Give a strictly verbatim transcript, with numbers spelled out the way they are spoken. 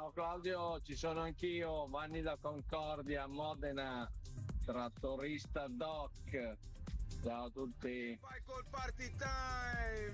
Ciao Claudio, ci sono anch'io, Vanni da Concordia, Modena, trattorista Doc. Ciao a tutti. Vai col party time!